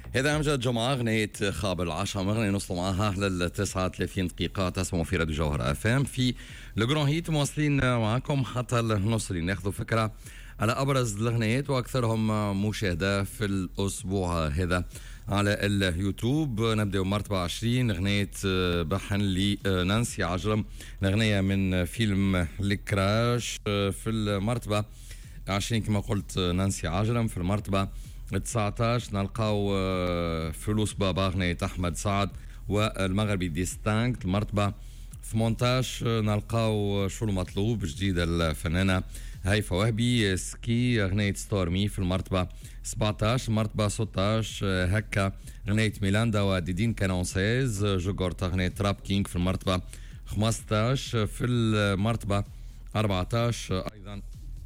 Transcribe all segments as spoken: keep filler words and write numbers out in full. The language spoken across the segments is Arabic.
هذا أمجد جمعة أغنية خاب العشرة مغنية نوصلوا معها للتسعة وثلاثين دقيقة. تسمعوا في راديو جوهر اف ام في لجرون هيت، مواصلين معكم حتى النص اللي ناخذوا فكرة على أبرز الأغنيات وأكثرهم مشاهدة في الأسبوع هذا على اليوتيوب. نبدأ مرتبة عشرين أغنية بحن لنانسي عجرم، الأغنية من فيلم الكراش. في المرتبة عشرين كما قلت نانسي عجرم. في المرتبة تسعطاش نلقاو فلوس بابا أغنية أحمد سعد والمغربي ديستانكت. المرتبة ثمانطاش نلقاو شو المطلوب جديد الفنانة هيفا وهبي سكي أغنية ستورمي. في المرتبة سبعطاش. المرتبة ستاش هكا أغنية ميلاندا وديدين كانونسيز جوغورت أغنية تراب كينج. في المرتبة خمسطاش. في المرتبة أربعطاش أيضا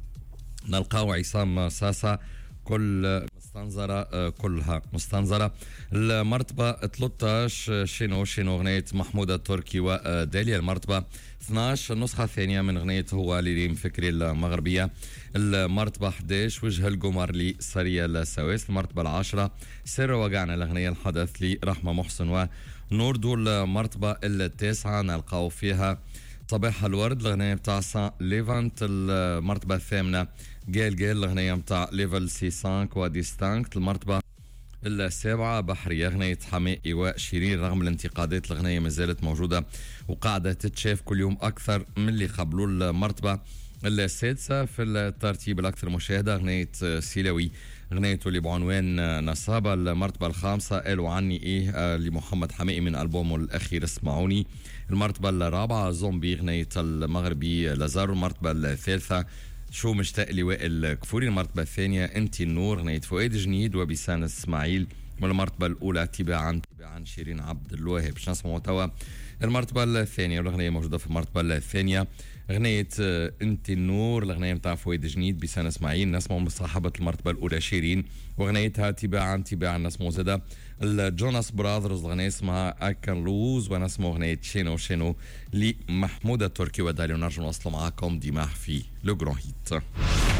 نلقاو عصام ساسا كل مستنظرة كلها مستنظرة. المرتبة ثلاطاش شينو شينو أغنية محمود التركي وداليا. المرتبة اثناش النسخة الثانية من أغنية هو لريم فكري المغربية. المرتبة احداش وجه القمر لسرية السويس. المرتبة العاشرة سر وقعنا الأغنية الحدث لرحمة محسن ونوردو. المرتبة التاسعة نلقاو فيها صباح الورد الأغنية بتاع سان ليفانت. المرتبة الثامنة جيل جيل الأغنية بتاع ليفل سي خمسة وديستانكت. المرتبة السابعة بحرية أغنية حمائي وشيرين. رغم الانتقادات الأغنية ما زالت موجودة وقاعدة تتشاف كل يوم أكثر من اللي قبلوا. المرتبة السادسة في الترتيب الأكثر مشاهدة أغنية سيلوي أغنيته اللي بعنوان نصابة. المرتبة الخامسة قالوا عني إيه لمحمد حمائي من ألبومه الأخير اسمعوني. المرتبة الرابعة زومبي أغنية المغربي لازارو. المرتبة الثالثة شو مشتاق لوائل كفوري. المرتبة الثانية انتي النور أغنية فؤاد جنيد وبيسان اسماعيل. والمرتبة الأولى تباعا تباعا شيرين عبد الوهاب. باش نسمعوا توا المرتبة الثانية والأغنية موجودة في المرتبة الثانية أغنية انتي النور الأغنية متاع فؤاد جنيد بيسان اسماعيل. نسمعوا مصاحبة المرتبة الأولى شيرين وأغنيتها تباعا تباعا. نسمعوا زادا الجوناس براذرز الأغنية اسمها I Can Lose. ونسمعوا أغنية شينو شينو لمحمود التركي ودالي. ونرجع نوصلوا معاكم ديما في لو جرون هيت.